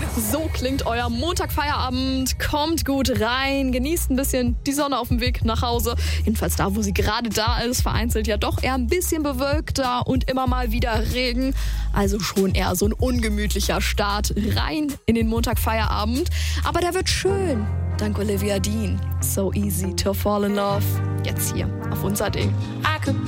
So klingt euer Montagfeierabend. Kommt gut rein, genießt ein bisschen die Sonne auf dem Weg nach Hause. Jedenfalls da, wo sie gerade da ist, vereinzelt ja doch eher ein bisschen bewölkter und immer mal wieder Regen. Also schon eher so ein ungemütlicher Start rein in den Montagfeierabend. Aber der wird schön. Dank Olivia Dean. So easy to fall in love. Jetzt hier auf unser Ding. I could